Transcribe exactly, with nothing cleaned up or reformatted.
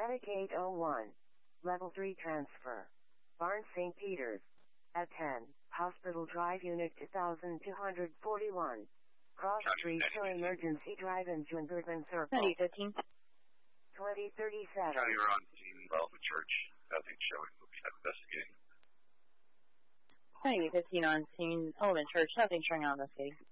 Attic eight oh one. Level three transfer. Barnes Saint Peter's. At ten. Hospital Drive Unit two thousand two hundred forty-one. Cross Street to Emergency Drive in Jungervin Circle. twenty fifteen. twenty thirty-seven. County, we're on scene, Alpha Church. Nothing showing. We'll be investigating. twenty fifteen on scene, Sullivan Church. Nothing showing on the scene.